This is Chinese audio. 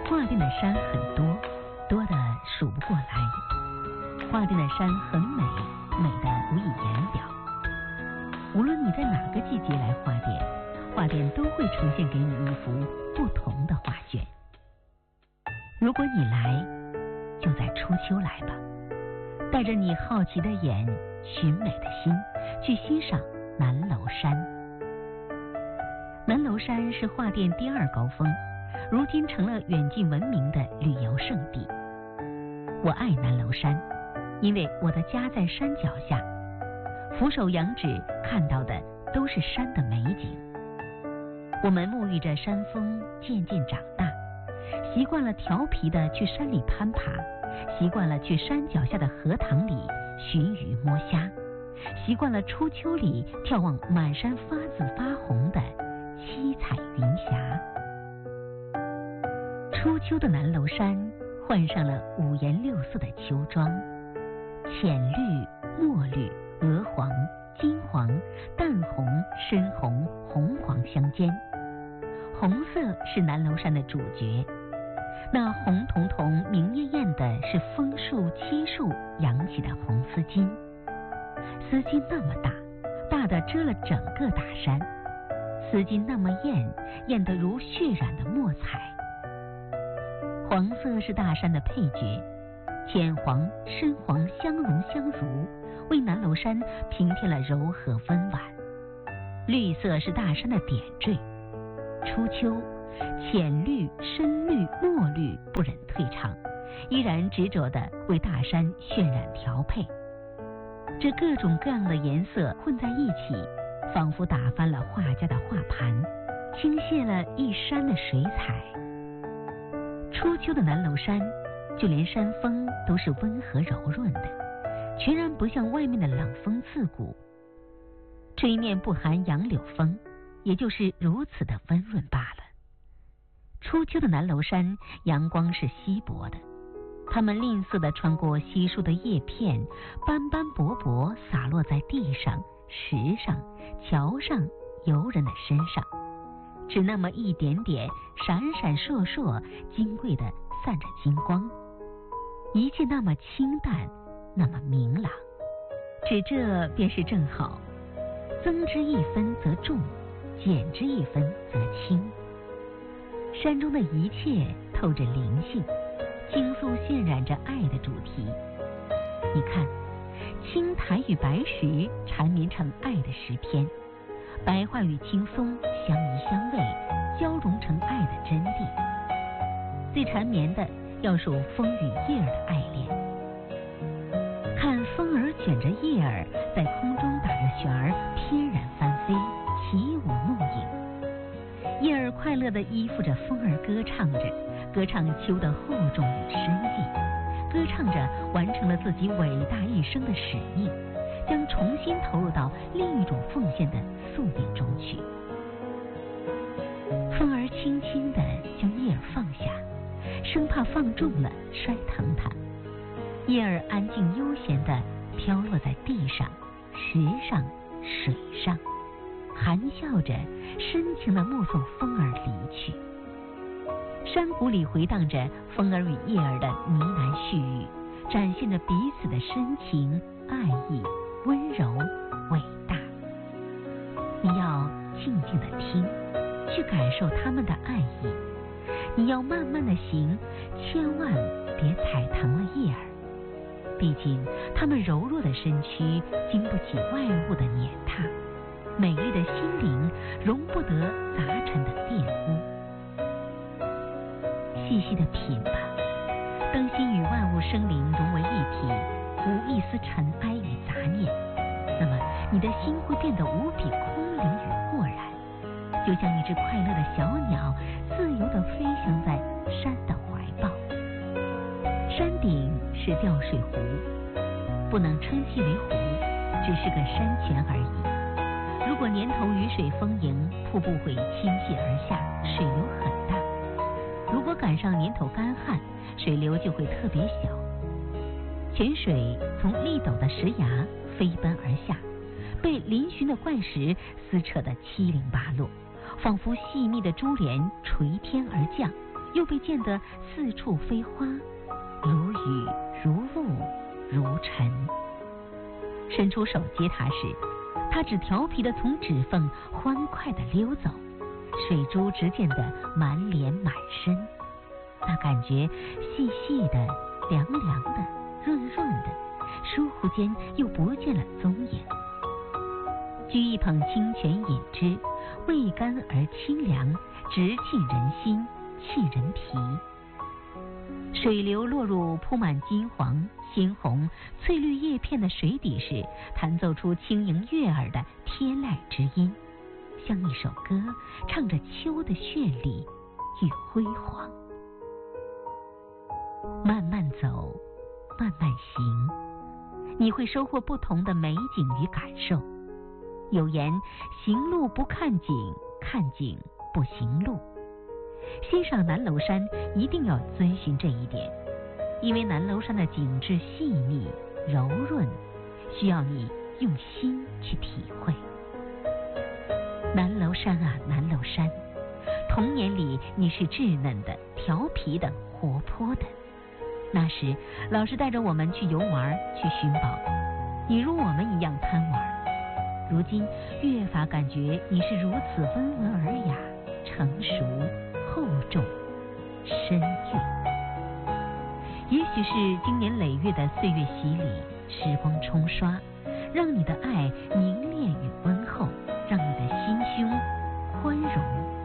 桦甸的山很多，多得数不过来。桦甸的山很美，美得无以言表。无论你在哪个季节来桦甸，桦甸都会呈现给你一幅不同的画卷。如果你来，就在初秋来吧，带着你好奇的眼、寻美的心，去欣赏南楼山。南楼山是桦甸第2高峰，如今成了远近闻名的旅游胜地。我爱南楼山，因为我的家在山脚下，俯首仰指看到的都是山的美景。我们沐浴着山风渐渐长大，习惯了调皮的去山里攀爬，习惯了去山脚下的荷塘里寻鱼摸虾，习惯了初秋里眺望满山发紫发红的七彩云霞。初秋的南楼山换上了5颜6色的秋装，浅绿、墨绿、鹅黄、金黄、淡红、深红、红黄相间。红色是南楼山的主角，那红彤彤明艳艳的是枫树漆树扬起的红丝巾，丝巾那么大，大的遮了整个大山，丝巾那么艳，艳得如血染的墨彩。黄色是大山的配角，浅黄、深黄相融相如，为南楼山平添了柔和温婉。绿色是大山的点缀，初秋浅绿、深绿、墨绿不忍退场，依然执着地为大山渲染调配。这各种各样的颜色混在一起，仿佛打翻了画家的画盘，倾泻了一山的水彩。初秋的南楼山，就连山风都是温和柔润的，全然不像外面的冷风刺骨。吹面不含杨柳风，也就是如此的温润罢了。初秋的南楼山，阳光是稀薄的，它们吝啬地穿过稀疏的叶片，斑斑驳驳洒落在地上、石上、桥上、游人的身上，只那么一点点，闪闪烁烁，金贵地散着金光，一切那么清淡，那么明朗。只这便是正好，增之一分则重，减之一分则轻。山中的一切透着灵性，倾诉渲染着爱的主题。你看，青苔与白石缠绵成爱的诗篇，白桦与青松相依相偎，交融成爱的真谛。最缠绵的要数风与叶儿的爱恋。看风儿卷着叶儿在空中打着旋儿，翩然翻飞，起舞怒影。叶儿快乐地依附着风儿歌唱着，歌唱秋的厚重与深意，歌唱着完成了自己伟大一生的使命，将重新投入到另一种奉献的宿命中去。风儿轻轻地将叶儿放下，生怕放重了摔疼它。叶儿安静悠闲地飘落在地上、石上、水上，含笑着深情地目送风儿离去。山谷里回荡着风儿与叶儿的呢喃絮语，展现着彼此的深情、爱意、温柔、伟大。你要静静地听，去感受他们的爱意。你要慢慢地行，千万别踩疼了叶儿。毕竟他们柔弱的身躯经不起外物的碾踏，美丽的心灵容不得杂陈的玷污。细细的品吧，当心与万物生灵融为一体，无一丝尘埃与杂念，那么你的心会变得无比空灵与豁然，就像一只快乐的小鸟，自由地飞翔在山的怀抱。山顶是吊水湖，不能称其为湖，只是个山泉而已。如果年头雨水丰盈，瀑布会倾泻而下，水流很大；如果赶上年头干旱，水流就会特别小。泉水从立陡的石崖飞奔而下，被嶙峋的怪石撕扯得七零八落，仿佛细密的珠帘垂天而降， 又被溅得四处飞花，如雨如雾如尘。伸出手接它时，它只调皮地从指缝欢快地溜走，水珠直溅得满脸满身，那感觉细细的、凉凉的、润润的，疏忽间又不见了踪影。掬一捧清泉饮之，味甘而清凉，直沁人心，沁人脾。水流落入铺满金黄、鲜红、翠绿叶片的水底时，弹奏出轻盈悦耳的天籁之音，像一首歌，唱着秋的绚丽与辉煌。慢慢走，慢慢行，你会收获不同的美景与感受。有言，行路不看景，看景不行路。欣赏南楼山一定要遵循这一点，因为南楼山的景致细腻柔润，需要你用心去体会。南楼山啊，南楼山，童年里你是稚嫩的、调皮的、活泼的。那时老师带着我们去游玩，去寻宝，你如我们一样贪玩。如今越发感觉你是如此温文尔雅、成熟、厚重、深郁。也许是经年累月的岁月洗礼，时光冲刷，让你的爱凝练与温厚，让你的心胸宽容